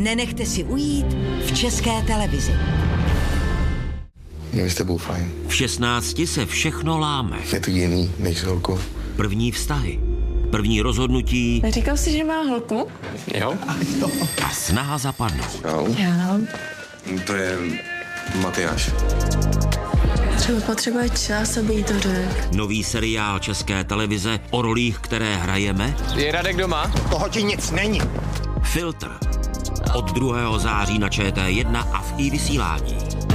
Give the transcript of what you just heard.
Nenechte si ujít v České televizi. Je s tebou fajn. V 16 se všechno láme. Je to jiný než s holkou. První vztahy, první rozhodnutí. Neříkal jsi, že má holku? Jo. A snaha zapadnout. Já. To je Matyáš. Třeba potřebuje čas, aby jí to řekl. Nový seriál České televize o rolích, které hrajeme. Je Radek doma? Toho ti nic není. Filtr. Od 2. září na ČT1 a v iVysílání.